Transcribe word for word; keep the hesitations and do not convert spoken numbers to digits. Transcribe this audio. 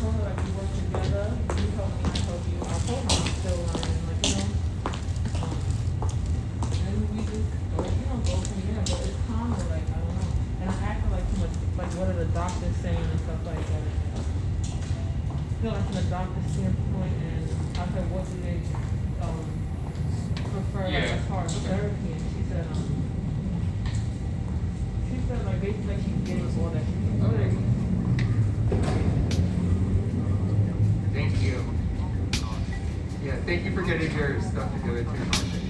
told her like we work together. You help me, I help you. I told her I'm still learning, like you know. Um, and we just go, you know, go from there. But it's kind of like I don't know. And I asked her like too much, like what are the doctors saying and stuff like that. You know, like from the doctor's standpoint, and I said, what do they um prefer like, Yeah. as far as therapy? And she said, um, she said like basically like she's getting all that she can. Okay. Thank you. Yeah, thank you for getting your stuff together too.